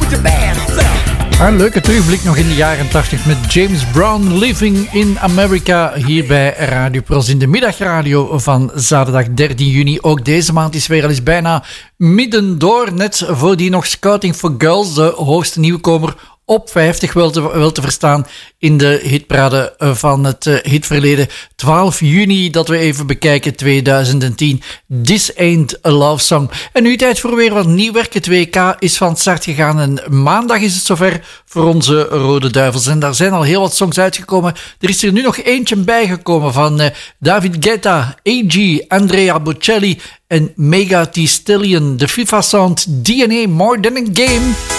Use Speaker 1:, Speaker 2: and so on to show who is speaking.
Speaker 1: Een leuke terugblik nog in de jaren 80 met James Brown, Living in America, hier bij Radio Pros in de middagradio van zaterdag 13 juni. Ook deze maand is weer al eens bijna midden door, net voordien nog Scouting for Girls, de hoogste nieuwkomer op 50 wel te verstaan in de hitparade van het hitverleden. 12 juni dat we even bekijken, 2010. This Ain't a Love Song. En nu tijd voor weer wat nieuw werk. Het WK is van start gegaan en maandag is het zover voor onze Rode Duivels. En daar zijn al heel wat songs uitgekomen. Er is er nu nog eentje bijgekomen van David Guetta, A.G., Andrea Bocelli en Mega Thee Stallion. De FIFA Sound DNA More Than a Game.